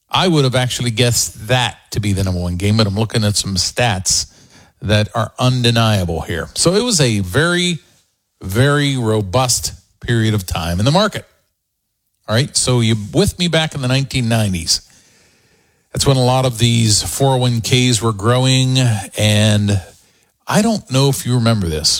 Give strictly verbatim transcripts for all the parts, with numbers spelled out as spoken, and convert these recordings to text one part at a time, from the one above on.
I would have actually guessed that to be the number one game, but I'm looking at some stats that are undeniable here. So it was a very, very robust period of time in the market. All right, so you with me back in the nineteen nineties. That's when a lot of these four oh one k's were growing, and I don't know if you remember this.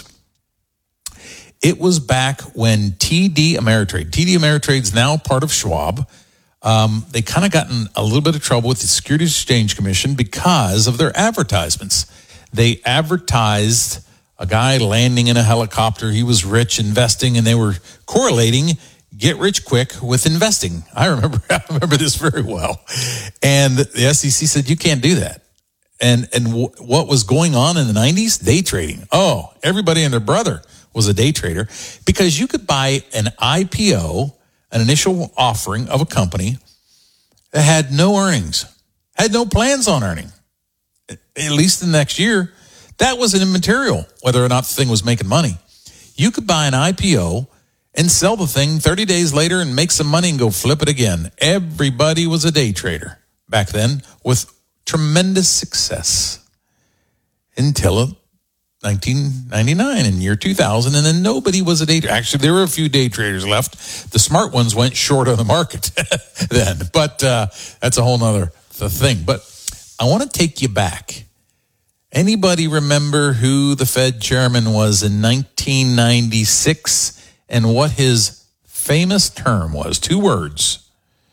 It was back when T D Ameritrade, T D Ameritrade's now part of Schwab. Um, they kind of got in a little bit of trouble with the Securities Exchange Commission because of their advertisements. They advertised a guy landing in a helicopter. He was rich investing, and they were correlating get rich quick with investing. I remember, I remember this very well. And the S E C said, you can't do that. And, and w- what was going on in the nineties? Day trading. Oh, everybody and their brother was a day trader because you could buy an I P O, an initial offering of a company that had no earnings, had no plans on earning, at least in the next year. That was an immaterial, whether or not the thing was making money. You could buy an I P O and sell the thing thirty days later and make some money and go flip it again. Everybody was a day trader back then with tremendous success until nineteen ninety-nine and year two thousand, and then nobody was a day trader. Actually, there were a few day traders left. The smart ones went short on the market then, but uh, that's a whole nother thing. But I want to take you back. Anybody remember who the Fed chairman was in nineteen ninety-six and what his famous term was? Two words.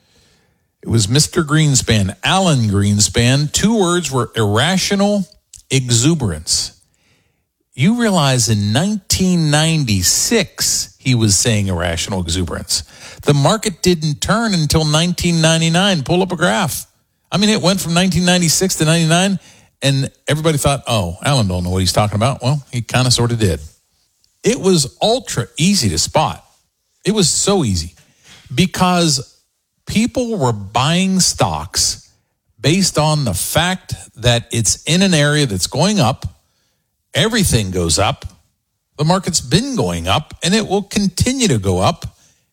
It was Mister Greenspan, Alan Greenspan. Two words were irrational exuberance. You realize in nineteen ninety-six, he was saying irrational exuberance. The market didn't turn until nineteen ninety-nine. Pull up a graph. I mean, it went from nineteen ninety-six to ninety-nine, and everybody thought, oh, Alan don't know what he's talking about. Well, he kind of sort of did. It was ultra easy to spot. It was so easy because people were buying stocks based on the fact that it's in an area that's going up. Everything goes up. The market's been going up, and it will continue to go up.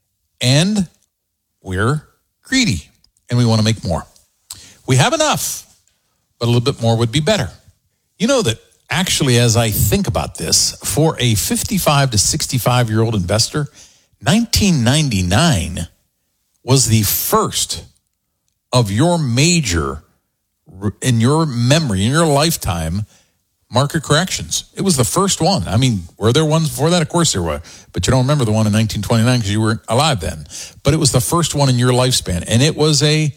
And we're greedy, and we want to make more. We have enough, but a little bit more would be better. You know that actually, as I think about this, for a fifty-five to sixty-five-year-old investor, nineteen ninety-nine was the first of your major, in your memory, in your lifetime, market corrections. It was the first one. I mean, were there ones before that? Of course there were. But you don't remember the one in nineteen twenty-nine because you weren't alive then. But it was the first one in your lifespan. And it was a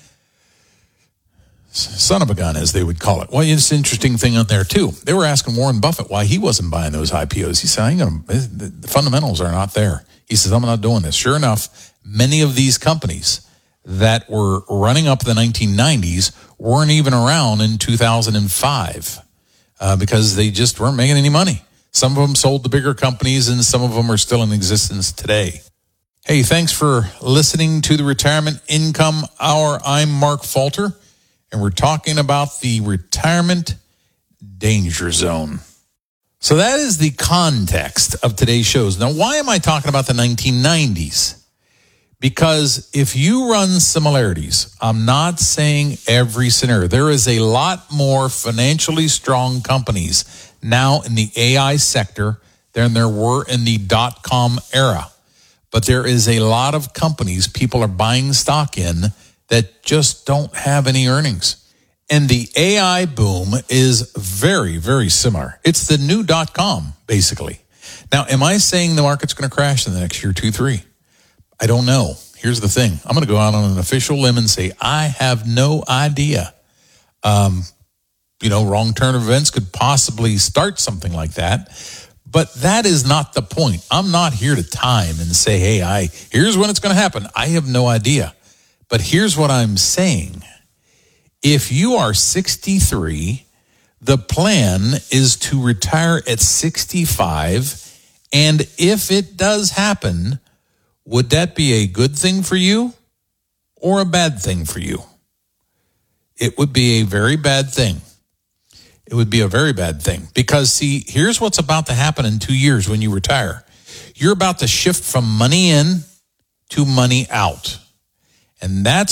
son of a gun, as they would call it. Well, it's an interesting thing out there, too. They were asking Warren Buffett why he wasn't buying those I P Os. He said, I ain't gonna, the fundamentals are not there. He says, I'm not doing this. Sure enough, many of these companies that were running up the nineteen nineties weren't even around in two thousand five uh, because they just weren't making any money. Some of them sold to bigger companies, and some of them are still in existence today. Hey, thanks for listening to the Retirement Income Hour. I'm Mark Falter, and we're talking about the retirement danger zone. So that is the context of today's shows. Now, why am I talking about the nineteen nineties? Because if you run similarities, I'm not saying every scenario. There is a lot more financially strong companies now in the A I sector than there were in the dot-com era. But there is a lot of companies people are buying stock in that just don't have any earnings. And the A I boom is very, very similar. It's the new dot-com, basically. Now, am I saying the market's going to crash in the next year, two, three? I don't know. Here's the thing. I'm going to go out on an official limb and say, I have no idea. Um, you know, wrong turn of events could possibly start something like that. But that is not the point. I'm not here to time and say, hey, I here's when it's going to happen. I have no idea. But here's what I'm saying. If you are sixty-three, the plan is to retire at sixty-five. And if it does happen, would that be a good thing for you or a bad thing for you? It would be a very bad thing. It would be a very bad thing because, see, here's what's about to happen in two years when you retire. You're about to shift from money in to money out. And that's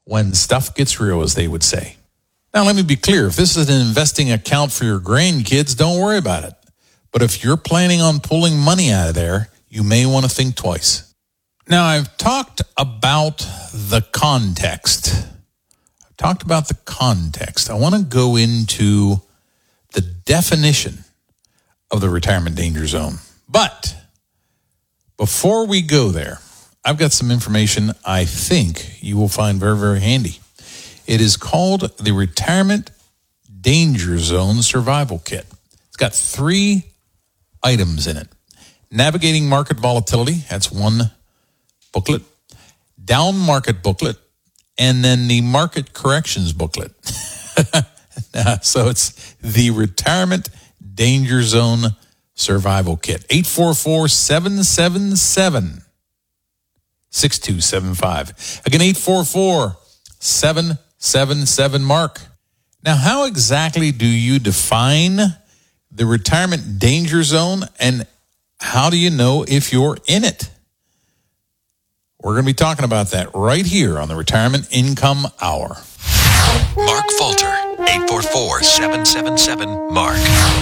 when stuff gets real, as they would say. Now, let me be clear. If this is an investing account for your grandkids, don't worry about it. But if you're planning on pulling money out of there, you may want to think twice. Now, I've talked about the context. I've talked about the context. I want to go into the definition of the retirement danger zone. But before we go there, I've got some information I think you will find very, very handy. It is called the Retirement Danger Zone Survival Kit. It's got three items in it. Navigating Market Volatility, that's one booklet. Down Market booklet, and then the Market Corrections booklet. So it's the Retirement Danger Zone Survival Kit. eight four four, seven seven seven, six two seven five. Again, eight four four, seven seven seven, Mark. Now, how exactly do you define the retirement danger zone, and how do you know if you're in it? We're going to be talking about that right here on the Retirement Income Hour. Mark Falter, eight four four, seven seven seven, Mark.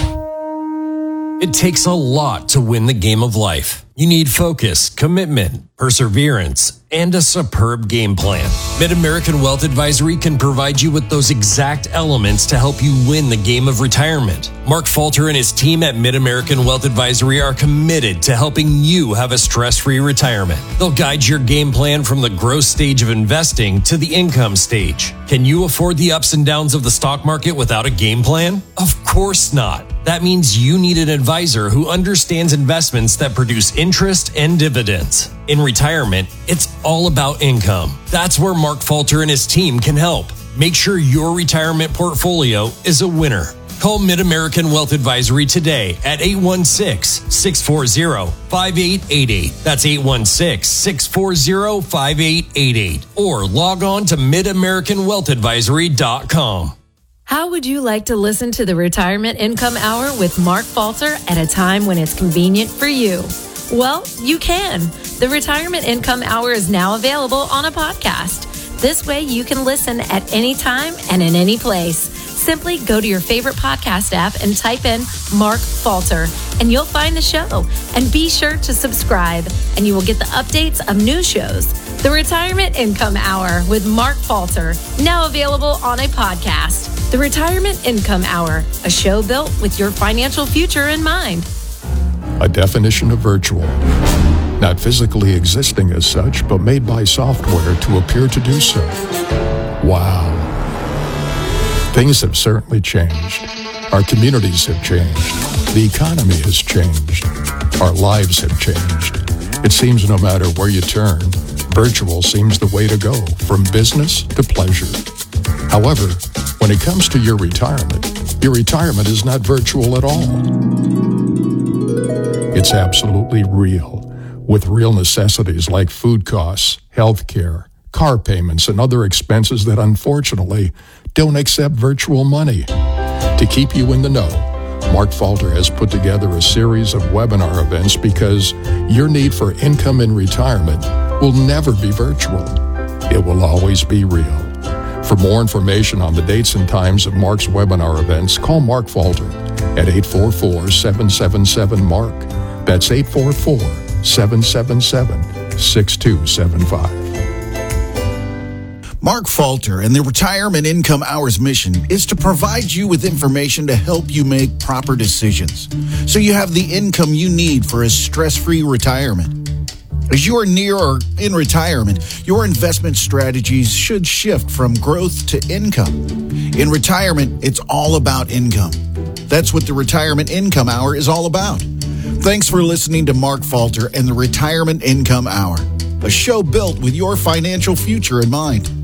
It takes a lot to win the game of life. You need focus, commitment, perseverance, and a superb game plan. Mid-American Wealth Advisory can provide you with those exact elements to help you win the game of retirement. Mark Falter and his team at Mid-American Wealth Advisory are committed to helping you have a stress-free retirement. They'll guide your game plan from the growth stage of investing to the income stage. Can you afford the ups and downs of the stock market without a game plan? Of course not. That means you need an advisor who understands investments that produce interest and dividends. In retirement, it's all about income. That's where Mark Falter and his team can help. Make sure your retirement portfolio is a winner. Call Mid-American Wealth Advisory today at eight one six, six four zero, five eight eight eight. That's eight one six, six four zero, five eight eight eight. Or log on to mid american wealth advisory dot com. How would you like to listen to the Retirement Income Hour with Mark Falter at a time when it's convenient for you? Well, you can. The Retirement Income Hour is now available on a podcast. This way you can listen at any time and in any place. Simply go to your favorite podcast app and type in Mark Falter, and you'll find the show. And be sure to subscribe, and you will get the updates of new shows. The Retirement Income Hour with Mark Falter, now available on a podcast. The Retirement Income Hour, a show built with your financial future in mind. A definition of virtual. Not physically existing as such, but made by software to appear to do so. Wow. Things have certainly changed. Our communities have changed. The economy has changed. Our lives have changed. It seems no matter where you turn, virtual seems the way to go, from business to pleasure. However, when it comes to your retirement, your retirement is not virtual at all. It's absolutely real, with real necessities like food costs, health care, car payments, and other expenses that unfortunately don't accept virtual money. To keep you in the know, Mark Falter has put together a series of webinar events because your need for income in retirement will never be virtual. It will always be real. For more information on the dates and times of Mark's webinar events, call Mark Falter at eight four four, seven seven seven, MARK. That's eight four four, seven seven seven, six two seven five. Mark Falter and the Retirement Income Hour's mission is to provide you with information to help you make proper decisions so you have the income you need for a stress-free retirement. As you are near or in retirement, your investment strategies should shift from growth to income. In retirement, it's all about income. That's what the Retirement Income Hour is all about. Thanks for listening to Mark Falter and the Retirement Income Hour, a show built with your financial future in mind.